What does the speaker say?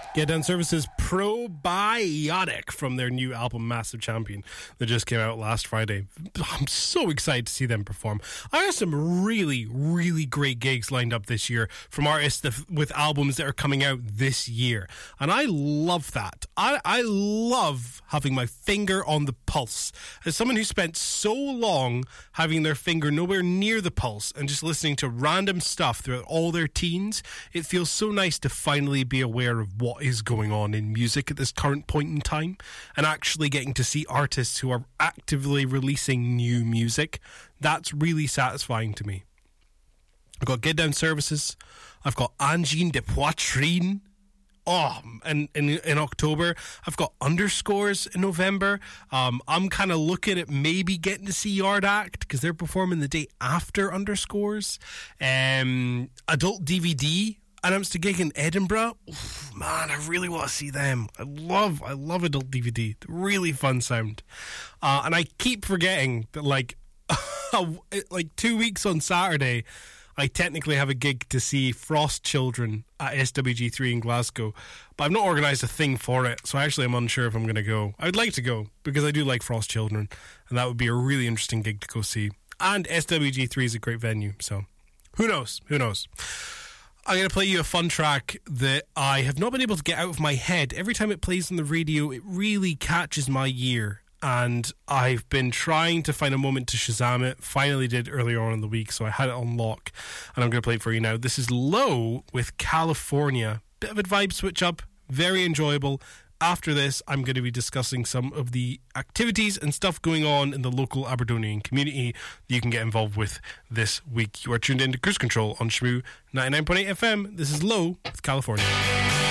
Get Down Services Probiotic from their new album Massive Champion that just came out last Friday. I'm so excited to see them perform. I have some really, really great gigs lined up this year from artists with albums that are coming out this year. And I love that. I love having my finger on the pulse. As someone who spent so long having their finger nowhere near the pulse and just listening to random stuff throughout all their teens, it feels so nice to finally be aware of what is going on in music at this current point in time and actually getting to see artists who are actively releasing new music. That's really satisfying to me. I've got Get Down Services. I've got Angine de Poitrine. Oh, and in October, I've got Underscores in November. I'm kind of looking at maybe getting to see Yard Act because they're performing the day after Underscores. Adult DVD announced a gig in Edinburgh. Oof, man, I really want to see them. I love Adult DVD. Really fun sound. And I keep forgetting that like 2 weeks on Saturday, I technically have a gig to see Frost Children at SWG3 in Glasgow, but I've not organised a thing for it, so actually I'm unsure if I'm going to go. I would like to go, because I do like Frost Children, and that would be a really interesting gig to go see. And SWG3 is a great venue, so who knows? I'm going to play you a fun track that I have not been able to get out of my head. Every time it plays on the radio, it really catches my ear. And I've been trying to find a moment to Shazam it. Finally did earlier on in the week, so I had it on lock. And I'm going to play it for you now. This is Low with California. Bit of a vibe switch up. Very enjoyable. After this, I'm going to be discussing some of the activities and stuff going on in the local Aberdonian community that you can get involved with this week. You are tuned in to Cruise Control on Shmoo 99.8 FM. This is Low with California.